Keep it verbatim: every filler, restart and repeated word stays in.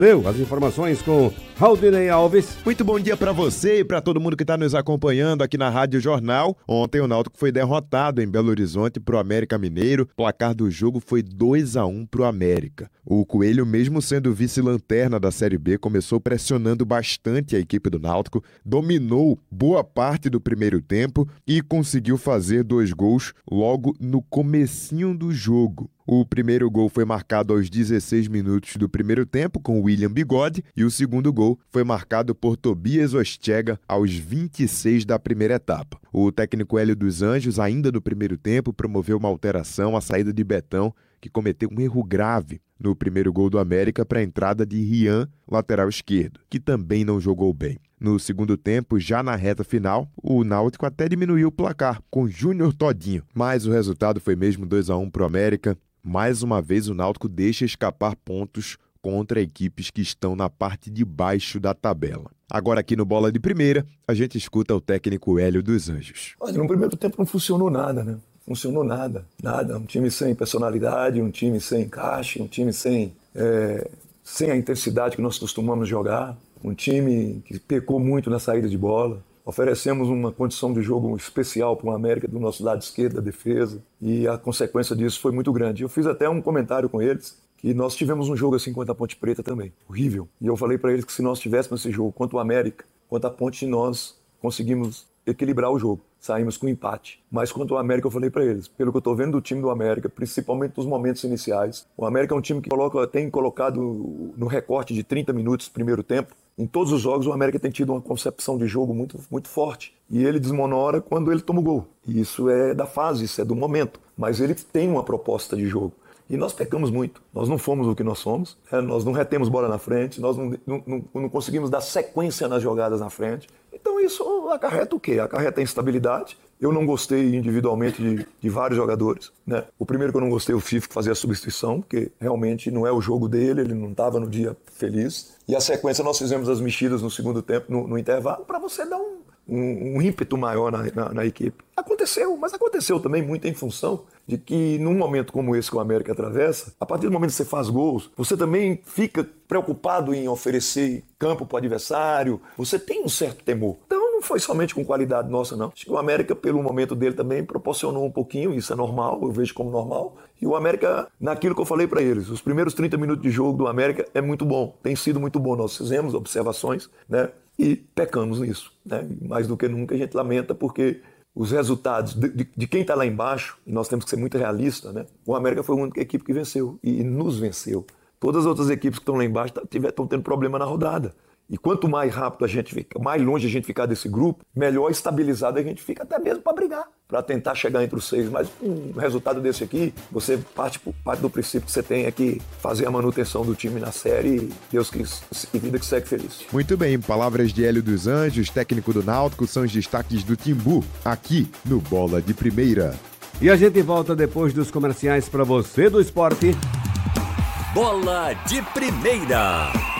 Deu as informações com Raudinei Alves. Muito bom dia para você e para todo mundo que está nos acompanhando aqui na Rádio Jornal. Ontem o Náutico foi derrotado em Belo Horizonte pro América Mineiro. O placar do jogo foi dois a um pro América. O Coelho, mesmo sendo vice-lanterna da Série B, começou pressionando bastante a equipe do Náutico, dominou boa parte do primeiro tempo e conseguiu fazer dois gols logo no comecinho do jogo. O primeiro gol foi marcado aos dezesseis minutos do primeiro tempo com o William Bigode e o segundo gol foi marcado por Tobias Ostega aos vinte e seis da primeira etapa. O técnico Hélio dos Anjos, ainda no primeiro tempo, promoveu uma alteração, a saída de Betão, que cometeu um erro grave no primeiro gol do América para a entrada de Rian, lateral esquerdo, que também não jogou bem. No segundo tempo, já na reta final, o Náutico até diminuiu o placar com Júnior Todinho, mas o resultado foi mesmo dois a um para o América. Mais uma vez o Náutico deixa escapar pontos contra equipes que estão na parte de baixo da tabela. Agora aqui no Bola de Primeira, a gente escuta o técnico Hélio dos Anjos. Olha, no primeiro tempo não funcionou nada, né? Funcionou nada, nada. Um time sem personalidade, um time sem encaixe, um time sem, é, sem a intensidade que nós costumamos jogar, um time que pecou muito na saída de bola. Oferecemos uma condição de jogo especial para o América do nosso lado esquerdo da defesa e a consequência disso foi muito grande. Eu fiz até um comentário com eles que nós tivemos um jogo assim contra a Ponte Preta também, horrível. E eu falei para eles que se nós tivéssemos esse jogo contra o América, contra a Ponte, nós conseguimos equilibrar o jogo. Saímos com empate. Mas quanto ao América, eu falei para eles, pelo que eu estou vendo do time do América, principalmente nos momentos iniciais, o América é um time que coloca, tem colocado no recorte de trinta minutos primeiro tempo. Em todos os jogos, o América tem tido uma concepção de jogo muito, muito forte. E ele desmonora quando ele toma o gol. E isso é da fase, isso é do momento. Mas ele tem uma proposta de jogo. E nós pecamos muito. Nós não fomos o que nós somos. Né? Nós não retemos bola na frente. Nós não, não, não, não conseguimos dar sequência nas jogadas na frente. Então isso acarreta o quê? Acarreta instabilidade. Eu não gostei individualmente de, de vários jogadores. Né? O primeiro que eu não gostei, o Fifo, que fazia a substituição, porque realmente não é o jogo dele, ele não estava no dia feliz. E a sequência nós fizemos as mexidas no segundo tempo, no, no intervalo, para você dar um, um, um ímpeto maior na, na, na equipe. Aconteceu, mas aconteceu também muito em função de que num momento como esse que o América atravessa, a partir do momento que você faz gols, você também fica preocupado em oferecer campo para o adversário, você tem um certo temor. Então não foi somente com qualidade nossa, não. Acho que o América, pelo momento dele também, proporcionou um pouquinho, isso é normal, eu vejo como normal. E o América, naquilo que eu falei para eles, os primeiros trinta minutos de jogo do América é muito bom, tem sido muito bom. Nós fizemos observações, né? E pecamos nisso, né? Mais do que nunca a gente lamenta porque os resultados de, de, de quem está lá embaixo, e nós temos que ser muito realistas, né? O América foi a única equipe que venceu e nos venceu. Todas as outras equipes que estão lá embaixo estão tendo problema na rodada. E quanto mais rápido a gente fica, mais longe a gente ficar desse grupo, melhor estabilizado a gente fica até mesmo para brigar, para tentar chegar entre os seis. Mas um resultado desse aqui, você parte, parte do princípio que você tem é que fazer a manutenção do time na série e Deus que e vida que segue feliz. Muito bem, palavras de Hélio dos Anjos, técnico do Náutico, são os destaques do Timbu, aqui no Bola de Primeira. E a gente volta depois dos comerciais para você do esporte. Bola de Primeira.